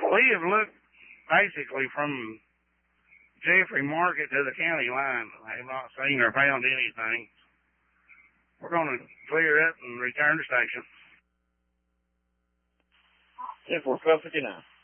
We have looked basically from Jeffrey Market to the county line. I have not seen or found anything. We're going to clear up and return to station. 10-4, 1259.